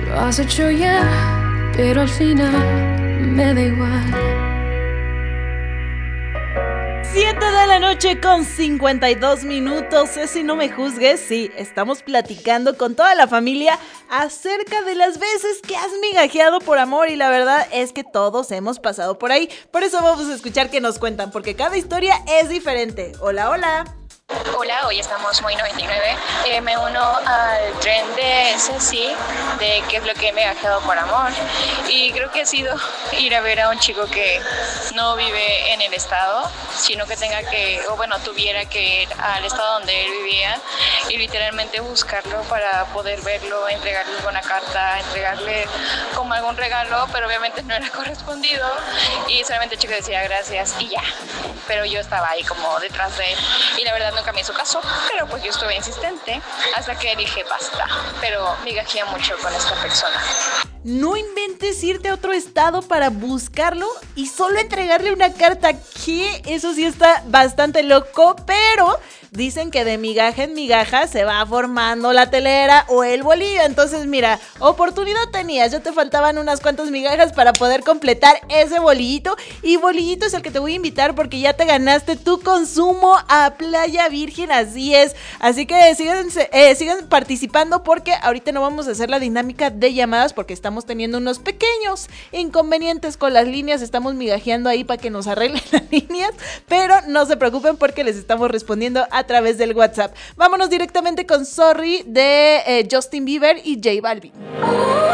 Lo has hecho ya, pero al final me da igual. 7 de la noche con 52 minutos. Ceci, no me juzgues. Sí, estamos platicando con toda la familia acerca de las veces que has migajeado por amor. Y la verdad es que todos hemos pasado por ahí. Por eso vamos a escuchar qué nos cuentan, porque cada historia es diferente. Hola, hola. Hola, hoy estamos muy 99. Me uno al tren de Ceci, de qué es lo que me ha dejado por amor. Y creo que ha sido ir a ver a un chico que no vive en el estado, sino que tuviera que ir al estado donde él vivía y literalmente buscarlo para poder verlo, entregarle alguna carta, entregarle como algún regalo, pero obviamente no era correspondido y solamente el chico decía gracias y ya. Pero yo estaba ahí como detrás de él y la verdad nunca me hizo caso, pero pues yo estuve insistente hasta que dije basta, pero migajea mucho con esta persona. No inventes irte a otro estado para buscarlo y solo entregarle una carta. ¿Qué? Eso sí está bastante loco, pero dicen que de migaja en migaja se va formando la telera o el bolillo. Entonces mira, oportunidad tenías, ya te faltaban unas cuantas migajas para poder completar ese bolillito. Y bolillito es el que te voy a invitar porque ya te ganaste tu consumo a Playa Virgen, así es. Así que sigan participando porque ahorita no vamos a hacer la dinámica de llamadas porque estamos teniendo unos pequeños inconvenientes con las líneas, estamos migajeando ahí para que nos arreglen las líneas, pero no se preocupen porque les estamos respondiendo a través del WhatsApp. Vámonos directamente con Sorry de Justin Bieber y J Balvin.